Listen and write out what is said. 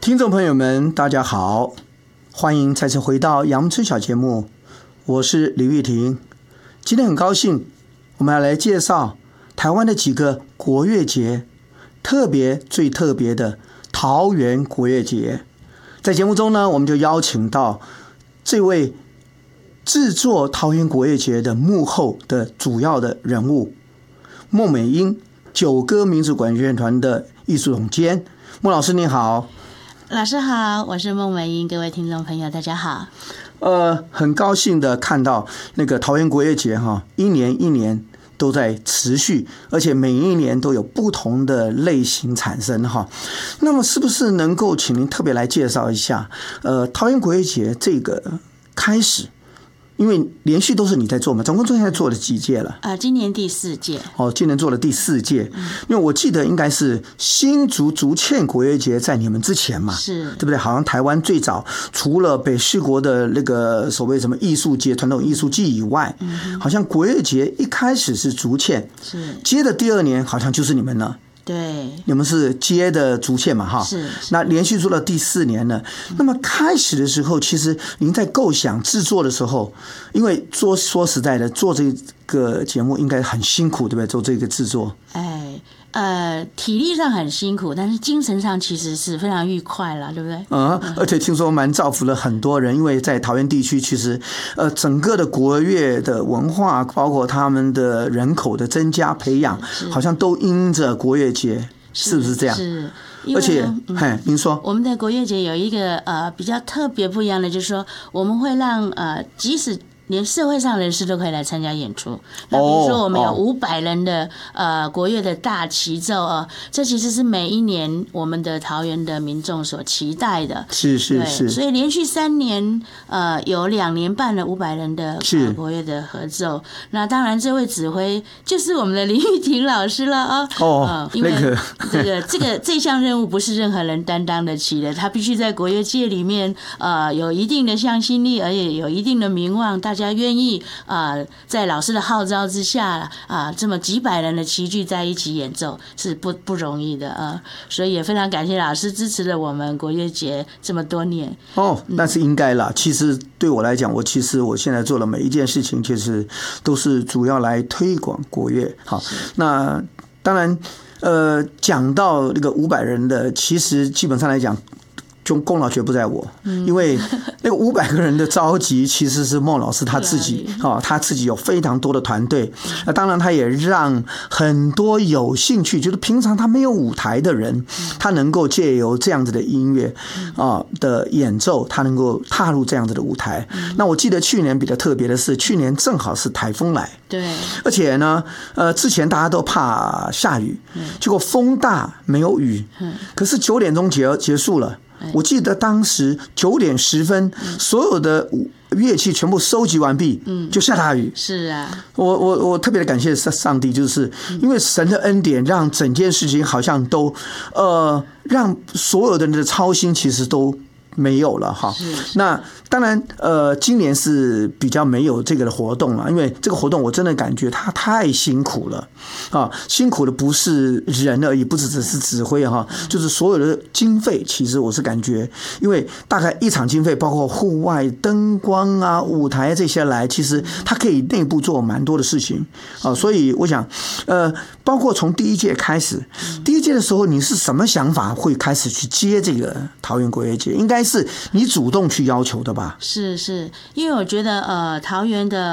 听众朋友们大家好，欢迎再次回到阳春小节目，我是李玉婷。今天很高兴我们要来介绍台湾的几个国乐节，最特别的桃园国乐节。在节目中呢，我们就邀请到这位制作桃园国乐节的幕后的主要的人物孟美英，九歌民族管乐团的艺术总监。孟老师您好。 老师好，我是孟美英，各位听众朋友大家好。 很高兴的看到那个桃园国乐节一年一年都在持续，而且每一年都有不同的类型产生哈。那么是不是能够请您特别来介绍一下桃园国乐节这个开始？因为连续都是你在做嘛，总共现在做了几届了？ 今年第4届。 今年做了第4届。因为我记得应该是新竹竹堑国乐节在你们之前嘛， 是对不对？好像台湾最早除了北市国的那个所谓什么艺术节、传统艺术季以外，好像国乐节一开始是竹堑， 是接的第2年好像就是你们了。 对，你们是接的竹堑嘛，哈， 是。 那连续做了第4年了。那么开始的时候，其实您在构想制作的时候，因为说实在的，做这个节目应该很辛苦，对不对？做这个制作， 体力上很辛苦，但是精神上其实是非常愉快了，对不对？ 而且听说蛮造福了很多人，因为在桃园地区，其实整个的国乐的文化，包括他们的人口的增加培养，好像都因着国乐节，是不是这样？ 是。 而且，您说我们的国乐节有一个比较特别不一样的，就是说我们会让即使连社会上人士都可以来参加演出。那比如说我们有500人的国乐的大齐奏这其实是每一年我们的桃园的民众所期待的。 是。 所以连续3年有2年办了500人的国乐的合奏。那当然这位指挥就是我们的林玉婷老师了因为这项任务不是任何人担当得起的，他必须在国乐界里面有一定的向心力，而且有一定的名望，大家愿意在老师的号召之下这么几百人的齐聚在一起演奏是不容易的所以也非常感谢老师支持了我们国乐节这么多年。 那是应该啦。其实对我来讲，我现在做的每一件事情，其实都是主要来推广国乐。好，那当然讲到那个500人的，其实基本上来讲，就功劳绝不在我，因为那个500个人的召集其实是孟老师他自己他自己有非常多的团队。那当然他也让很多有兴趣就是平常他没有舞台的人，他能够借由这样子的音乐的演奏，他能够踏入这样子的舞台。那我记得去年比较特别的是，去年正好是台风来， 对， 而且呢之前大家都怕下雨，结果风大没有雨，可是9点钟结束了。我记得当时9点10分，所有的乐器全部收集完毕，就下大雨。 是啊， 我特别的感谢上帝，就是因为神的恩典，让整件事情好像都让所有的人的操心其实都没有了哈。那当然今年是比较没有这个的活动了，因为这个活动我真的感觉它太辛苦了辛苦的不是人而已，不只是指挥就是所有的经费，其实我是感觉，因为大概一场经费包括户外灯光舞台这些来，其实它可以内部做蛮多的事情所以我想包括从第1届开始，第1届的时候你是什么想法会开始去接这个桃园国乐节？应该是你主动去要求的吧？ 是，因为我觉得桃园的